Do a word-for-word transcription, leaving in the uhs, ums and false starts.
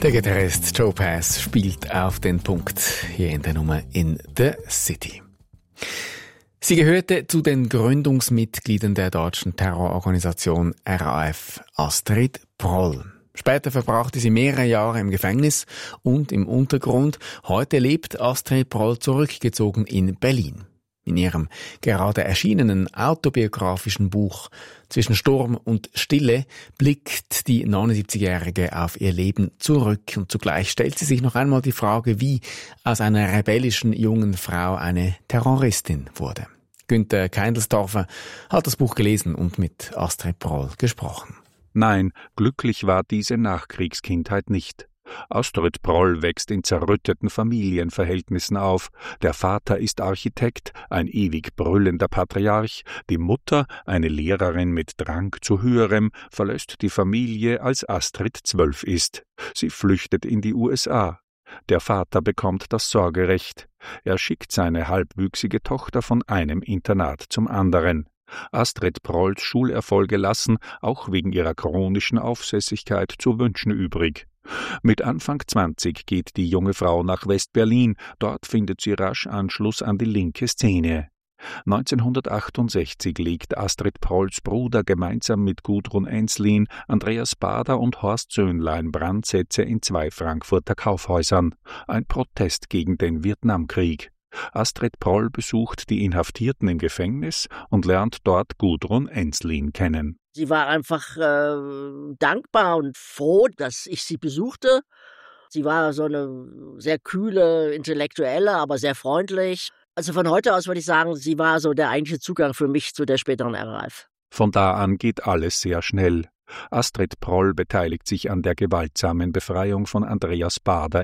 Der Gitarrist Joe Pass spielt auf den Punkt hier in der Nummer in the City. Sie gehörte zu den Gründungsmitgliedern der deutschen Terrororganisation R A F, Astrid Proll. Später verbrachte sie mehrere Jahre im Gefängnis und im Untergrund. Heute lebt Astrid Proll zurückgezogen in Berlin. In ihrem gerade erschienenen autobiografischen Buch »Zwischen Sturm und Stille« blickt die neunundsiebzigjährige auf ihr Leben zurück und zugleich stellt sie sich noch einmal die Frage, wie aus einer rebellischen jungen Frau eine Terroristin wurde. Günther Keindelsdorfer hat das Buch gelesen und mit Astrid Proll gesprochen. Nein, glücklich war diese Nachkriegskindheit nicht. Astrid Proll wächst in zerrütteten Familienverhältnissen auf. Der Vater ist Architekt, ein ewig brüllender Patriarch. Die Mutter, eine Lehrerin mit Drang zu Höherem, verlässt die Familie, als Astrid zwölf ist. Sie flüchtet in die U S A. Der Vater bekommt das Sorgerecht. Er schickt seine halbwüchsige Tochter von einem Internat zum anderen. Astrid Prolls Schulerfolge lassen, auch wegen ihrer chronischen Aufsässigkeit, zu wünschen übrig. Mit Anfang zwanzig geht die junge Frau nach West-Berlin. Dort findet sie rasch Anschluss an die linke Szene. neunzehnhundertachtundsechzig legt Astrid Prolls Bruder gemeinsam mit Gudrun Ensslin, Andreas Baader und Horst Söhnlein Brandsätze in zwei Frankfurter Kaufhäusern. Ein Protest gegen den Vietnamkrieg. Astrid Proll besucht die Inhaftierten im Gefängnis und lernt dort Gudrun Ensslin kennen. Sie war einfach äh, dankbar und froh, dass ich sie besuchte. Sie war so eine sehr kühle Intellektuelle, aber sehr freundlich. Also von heute aus würde ich sagen, sie war so der eigentliche Zugang für mich zu der späteren R A F. Von da an geht alles sehr schnell. Astrid Proll beteiligt sich an der gewaltsamen Befreiung von Andreas Baader